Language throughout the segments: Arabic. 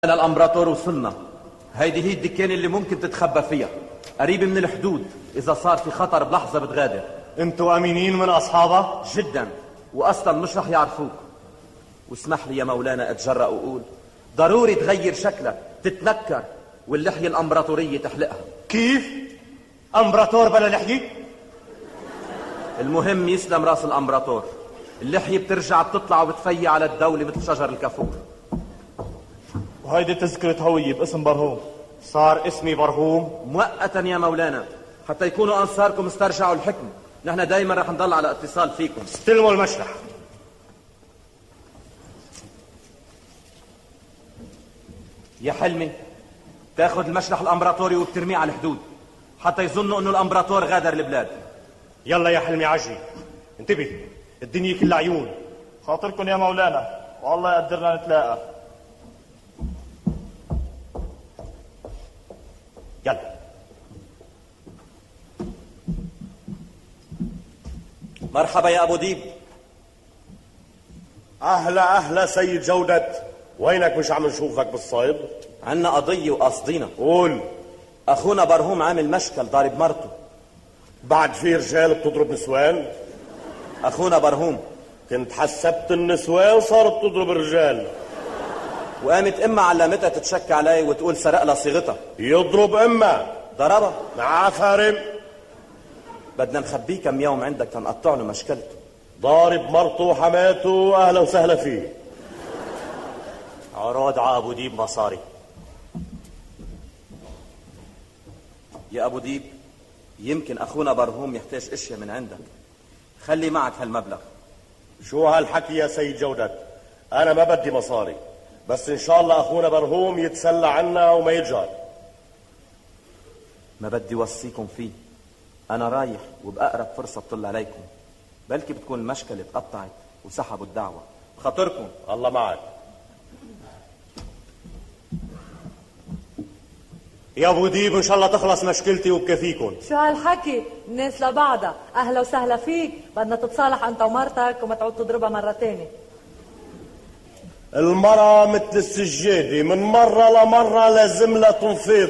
أنا الأمبراطور وصلنا. هيدي هي الدكانة اللي ممكن تتخبى فيها، قريبة من الحدود. إذا صار في خطر بلحظة بتغادر. انتوا أمينين من أصحابها؟ جدا، وأصلا مش رح يعرفوك. واسمح لي يا مولانا أتجرأ وأقول ضروري تغير شكلك، تتنكر، واللحية الأمبراطورية تحلقها. كيف؟ أمبراطور بلا لحية؟ المهم يسلم راس الأمبراطور. اللحية بترجع بتطلع وبتفيع على الدولة مثل شجر الكافور. وهيدي تذكرة هوية باسم برهوم. صار اسمي برهوم مؤقتا يا مولانا، حتى يكونوا أنصاركم استرجعوا الحكم. نحن دايما رح نضل على اتصال فيكم. استلموا المشرح. يا حلمي، تاخذ المشرح الأمبراطوري وبترميه على الحدود حتى يظنوا انه الأمبراطور غادر البلاد. يلا يا حلمي عجي، انتبه، الدنيا كلها عيون. خاطركم يا مولانا، والله يقدرنا نتلاقى. يلا. مرحبا يا أبو ديب. أهلا أهلا سيد جودة، وينك مش عم نشوفك بالصيد؟ عنا قضية وقصدينا. قول. أخونا برهوم عامل مشكل ضارب مرته. بعد في رجال بتضرب نسوان؟ أخونا برهوم. كنت حسبت النسوان صارت تضرب الرجال. وقامت إما علمتها تتشكى علي وتقول سرق لها صيغتها. يضرب إما ضربها مع فارم. بدنا نخبيه كم يوم عندك تنقطع له مشكلته. ضارب مرته وحماته، أهلا وسهلا فيه. عراض ع أبو ديب مصاري. يا أبو ديب، يمكن أخونا برهوم يحتاج أشياء من عندك، خلي معك هالمبلغ. شو هالحكي يا سيد جودة؟ أنا ما بدي مصاري، بس إن شاء الله أخونا برهوم يتسلى عنا وما يجار. ما بدي وصيكم فيه، أنا رايح وبأقرب فرصة بطل عليكم. بلكي بتكون المشكلة اتقطعت وسحبوا الدعوة. بخاطركم. الله معك. يا أبو ديب إن شاء الله تخلص مشكلتي وبكفيكم. شو هالحكي؟ الناس لبعضها. أهلا وسهلا فيك، بدنا تتصالح أنت ومرتك وما تعود تضربها مرة تانية. المرة مثل السجادة، من مرة لمرة لازم لها تنفيض.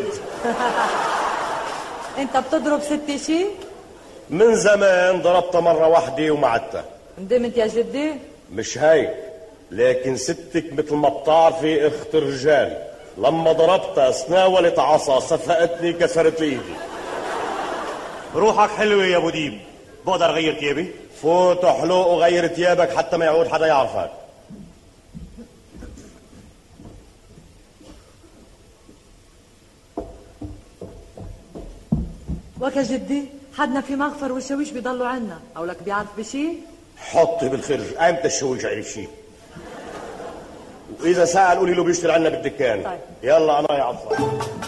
أنت بتضرب ستي شي؟ من زمان ضربتها مرة واحدة وما عدتها. ندمت يا جدي؟ مش هيك، لكن ستك مثل ما بتعرفي اخت الرجال، لما ضربتها سناولت عصا صفقتني كسرت ايدي. روحك حلوة يا أبو ديب، بقدر أغير ثيابي؟ فوت وحلوق وغير ثيابك حتى ما يعود حدا يعرفك. وكا جدي، حدنا في مغفر والشويش بيضلوا عنا، أو لك بيعرف بشي؟ حطي بالخرج، أمتى الشويش عرف شي؟ وإذا سأل قولي له بيشتري عنا بالدكان. طيب. يلا أنا يا عفا.